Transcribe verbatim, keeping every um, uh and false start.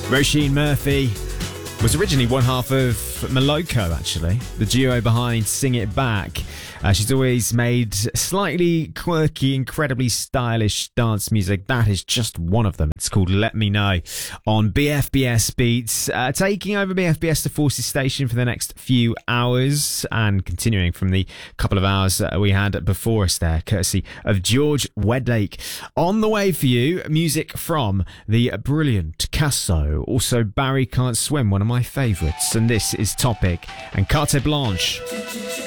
Roisin Murphy was originally one half of Moloko, actually, the duo behind Sing It Back. Uh, she's always made slightly quirky, incredibly stylish dance music. That is just one of them. It's called Let Me Know on B F B S Beats. Uh, taking over B F B S to Forces Station for the next few hours and continuing from the couple of hours uh, we had before us there, courtesy of George Wedlake. On the way for you, music from the brilliant Casso. Also, Barry Can't Swim, one of my favourites. And this is Topic and Carte Blanche.